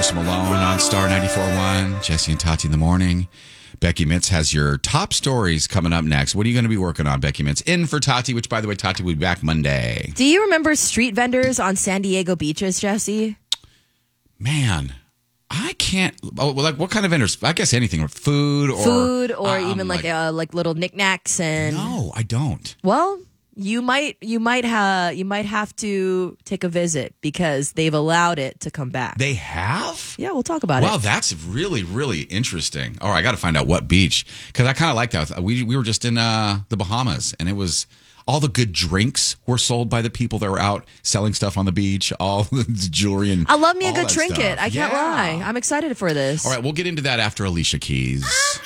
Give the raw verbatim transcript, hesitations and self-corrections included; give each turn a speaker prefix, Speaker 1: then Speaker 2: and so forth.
Speaker 1: Post Malone on Star ninety-four point one. Jesse and Tati in the morning. Becky Mitz has your top stories coming up next. What are you going to be working on, Becky Mitz? In for Tati, which, by the way, Tati will be back Monday.
Speaker 2: Do you remember street vendors on San Diego beaches, Jesse?
Speaker 1: Man, I can't. Oh, well, like what kind of vendors? I guess anything, food or
Speaker 2: food, or
Speaker 1: um,
Speaker 2: even like
Speaker 1: like,
Speaker 2: uh, like little knickknacks and.
Speaker 1: No, I don't.
Speaker 2: Well, you might you might have you might have to take a visit because they've allowed it to come back.
Speaker 1: They have?
Speaker 2: Yeah, we'll talk about
Speaker 1: wow,
Speaker 2: it.
Speaker 1: Wow, that's really really interesting. All right, I got to find out what beach because I kind of like that. We we were just in uh, the Bahamas and it was. All the good drinks were sold by the people that were out selling stuff on the beach. All the jewelry and
Speaker 2: I love me a
Speaker 1: all
Speaker 2: good
Speaker 1: that
Speaker 2: trinket.
Speaker 1: stuff.
Speaker 2: I can't
Speaker 1: Yeah.
Speaker 2: lie. I'm excited for this.
Speaker 1: All right, we'll get into that after Alicia Keys.